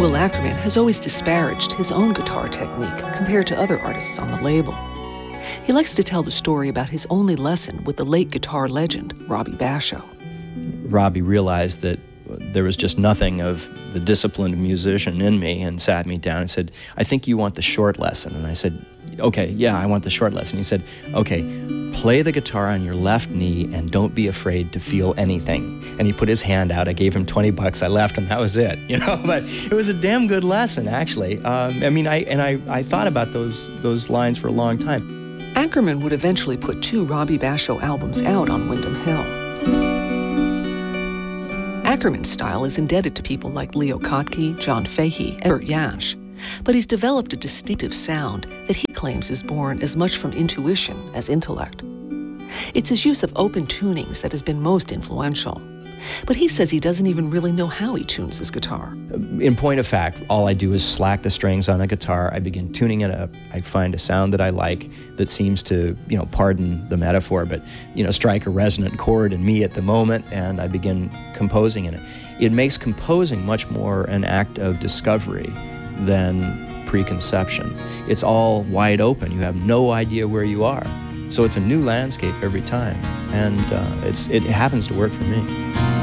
Will Ackerman has always disparaged his own guitar technique compared to other artists on the label. He likes to tell the story about his only lesson with the late guitar legend, Robbie Basho. Robbie realized that there was just nothing of the disciplined musician in me and sat me down and said, I think you want the short lesson. And I said, okay, yeah, I want the short lesson. He said, okay, play the guitar on your left knee and don't be afraid to feel anything. And he put his hand out. I gave him $20. I left and that was it, But it was a damn good lesson, actually. I thought about those lines for a long time. Ackerman would eventually put 2 Robbie Basho albums out on Windham Hill. Ackerman's style is indebted to people like Leo Kottke, John Fahey, and Bert Jansch, but he's developed a distinctive sound that he claims is born as much from intuition as intellect. It's his use of open tunings that has been most influential, but he says he doesn't even really know how he tunes his guitar. In point of fact, all I do is slack the strings on a guitar. I begin tuning it up. I find a sound that I like that seems to, pardon the metaphor, but, strike a resonant chord in me at the moment, and I begin composing in it. It makes composing much more an act of discovery than preconception. It's all wide open. You have no idea where you are. So it's a new landscape every time, and it happens to work for me.